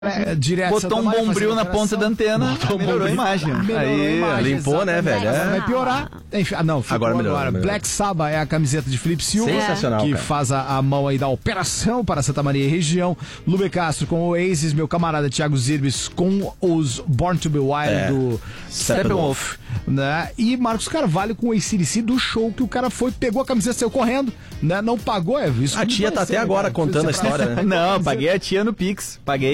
Direto botou um bombril na ponta da antena, melhorou a imagem. Aí, limpou, né, velho? Vai piorar. Enfim, ficou agora melhorou. Black Sabbath é a camiseta de Felipe Silva. Sensacional, que cara. faz a mão aí da operação para Santa Maria e região. Lube Castro com o Oasis, meu camarada Thiago Zirbis com os Born to Be Wild do Steppenwolf, né? E Marcos Carvalho com o AC/DC do show que o cara pegou a camiseta, saiu correndo, né? Não pagou, isso. A tia tá até agora contando a história, né? Não, paguei a tia no Pix. Paguei.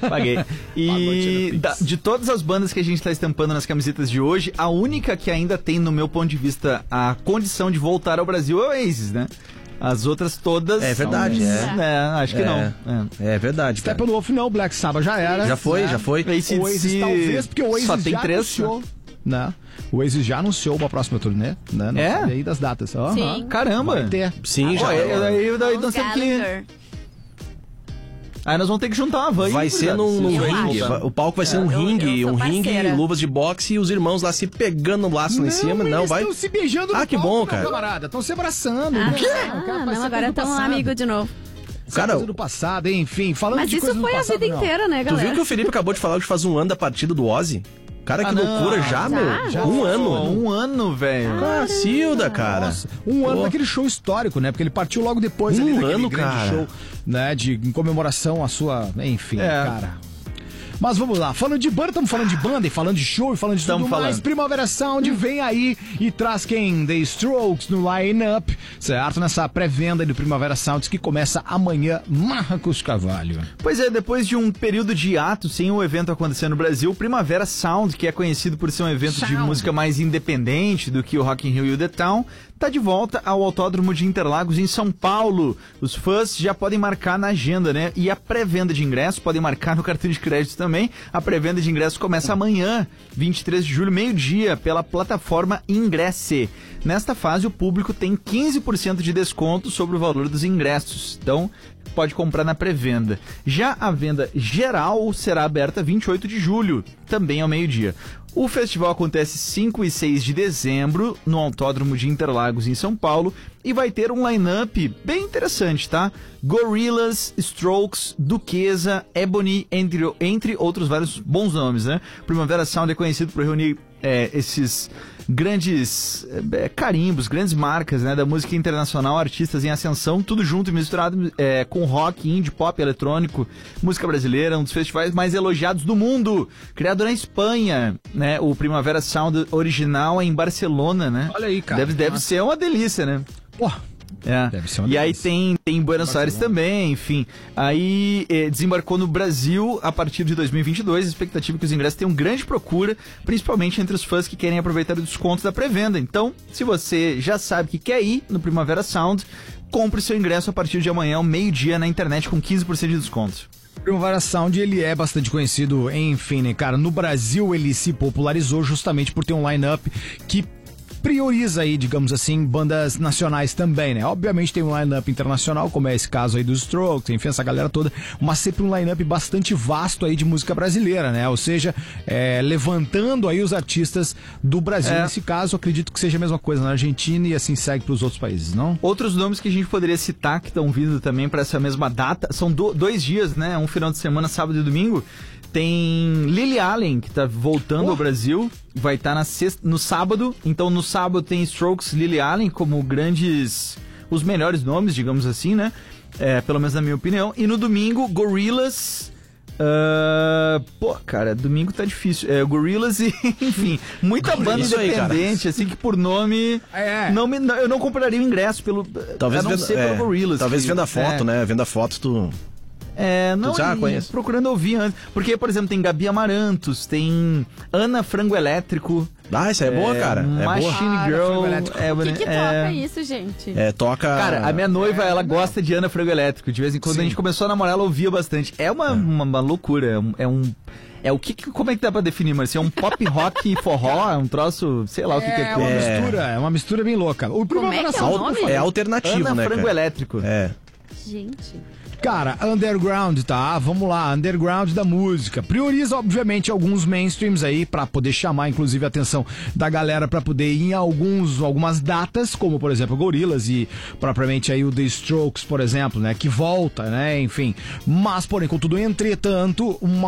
E de todas as bandas que a gente tá estampando nas camisetas de hoje, a única que ainda tem, no meu ponto de vista, a condição de voltar ao Brasil é o Oasis, né? As outras todas... É verdade, acho que não. É verdade, cara. Steppenwolf não, Black Sabbath já era. Já foi. O Oasis talvez, porque o Oasis só tem já 3, anunciou, né? O Oasis já anunciou uma próxima turnê, né? Não sabe aí das datas. Sim. Caramba! Vai ter. Sim, já. Daí nós temos que... Aí nós vamos ter que juntar uma van. Vai ser num ringue. O palco vai ser um ringue, luvas de boxe e os irmãos lá se pegando no laço lá em cima. Não, vai. Estão se beijando no que palco, bom, cara. Camarada. Estão se abraçando. O quê? Agora estão amigos de novo. Cara, do passado, enfim, falando mas de isso foi passado, a vida inteira, né, Tu galera? viu que o Felipe acabou de falar que faz um ano da partida do Ozzy? Cara, que loucura já, meu. Já? Um ano. Um ano, velho. Cacilda, cara. Nossa, um ano daquele show histórico, né? Porque ele partiu logo depois ali daquele grande show, né? Em comemoração à sua... Enfim, cara... Mas vamos lá, falando de banda, estamos falando de banda e falando de show e falando de tudo mais. Primavera Sound vem aí e traz quem? The Strokes no line-up, certo? Nessa pré-venda do Primavera Sound que começa amanhã, Marcos Carvalho. Pois é, depois de um período de hiato sem o evento acontecer no Brasil, o Primavera Sound, que é conhecido por ser um evento de música mais independente do que o Rock in Rio e o The Town, tá de volta ao Autódromo de Interlagos em São Paulo. Os fãs já podem marcar na agenda, né? E a pré-venda de ingressos podem marcar no cartão de crédito também. A pré-venda de ingressos começa amanhã, 23 de julho, meio-dia, pela plataforma Ingresse. Nesta fase, o público tem 15% de desconto sobre o valor dos ingressos. Então, pode comprar na pré-venda. Já a venda geral será aberta 28 de julho, também ao meio-dia. O festival acontece 5 e 6 de dezembro no Autódromo de Interlagos, em São Paulo, e vai ter um line-up bem interessante, tá? Gorillaz, Strokes, Duquesa, Ebony, entre outros vários bons nomes, né? Primavera Sound é conhecido por reunir esses grandes carimbos, grandes marcas, né, da música internacional, artistas em ascensão, tudo junto e misturado com rock, indie, pop, eletrônico, música brasileira, um dos festivais mais elogiados do mundo, criado na Espanha, né, o Primavera Sound original é em Barcelona, né? Olha aí, cara. Deve ser uma delícia, né? Pô. Deve ser uma delícia. Aí tem Buenos Aires também, enfim. Aí desembarcou no Brasil a partir de 2022. A expectativa é que os ingressos tenham grande procura, principalmente entre os fãs que querem aproveitar os descontos da pré-venda. Então, se você já sabe que quer ir no Primavera Sound, compre seu ingresso a partir de amanhã, ao meio-dia, na internet, com 15% de desconto. O Primavera Sound, ele é bastante conhecido, enfim, né, cara? No Brasil, ele se popularizou justamente por ter um line-up que prioriza aí, digamos assim, bandas nacionais também, né? Obviamente tem um line-up internacional, como é esse caso aí dos Strokes, enfim, essa galera toda, mas sempre um line-up bastante vasto aí de música brasileira, né? Ou seja, levantando aí os artistas do Brasil. Nesse caso, acredito que seja a mesma coisa na Argentina e assim segue para os outros países, não? Outros nomes que a gente poderia citar que estão vindo também para essa mesma data, são 2 dias, né? Um final de semana, sábado e domingo. Tem Lily Allen, que tá voltando ao Brasil, vai estar no sábado. Então no sábado tem Strokes, Lily Allen como os melhores nomes, digamos assim, né? Pelo menos na minha opinião. E no domingo, Gorillaz. Cara, domingo tá difícil. Gorillaz e, enfim, muita banda independente, assim, que por nome. Eu não compraria o ingresso pelo. Talvez pelo Gorillaz. Talvez venda foto, né? Venda foto, tu. Procurando ouvir antes. Porque, por exemplo, tem Gabi Amarantos, tem Ana Frango Elétrico. Isso é boa, cara. Machine Girl. O que toca isso, gente? Toca... Cara, a minha noiva, ela gosta de Ana Frango Elétrico. De vez em quando a gente começou a namorar, ela ouvia bastante. É uma loucura. Como é que dá pra definir, Marcia? É um pop rock forró? É um troço, sei lá o que é. É uma mistura bem louca. O Como é que é o nome? É alternativo, Ana né, Frango cara? Elétrico. Gente... Cara, underground, tá? Vamos lá, underground da música. Prioriza, obviamente, alguns mainstreams aí pra poder chamar, inclusive, a atenção da galera pra poder ir em algumas datas, como, por exemplo, Gorillaz e propriamente aí o The Strokes, por exemplo, né? Que volta, né? Enfim. Mas, porém, contudo, entretanto, uma